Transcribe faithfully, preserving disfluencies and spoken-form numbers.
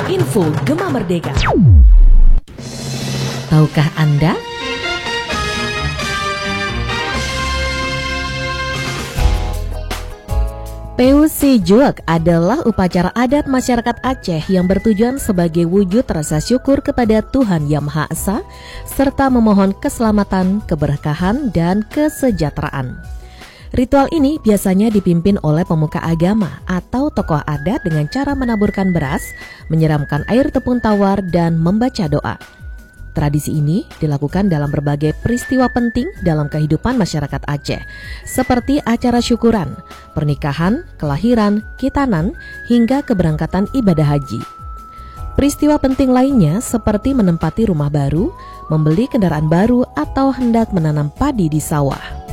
Info Gema Merdeka. Tahukah Anda? Peusijuak adalah upacara adat masyarakat Aceh yang bertujuan sebagai wujud rasa syukur kepada Tuhan Yang Maha Esa serta memohon keselamatan, keberkahan, dan kesejahteraan. Ritual ini biasanya dipimpin oleh pemuka agama atau tokoh adat dengan cara menaburkan beras, menyiramkan air tepung tawar, dan membaca doa. Tradisi ini dilakukan dalam berbagai peristiwa penting dalam kehidupan masyarakat Aceh, seperti acara syukuran, pernikahan, kelahiran, khitanan, hingga keberangkatan ibadah haji. Peristiwa penting lainnya seperti menempati rumah baru, membeli kendaraan baru, atau hendak menanam padi di sawah.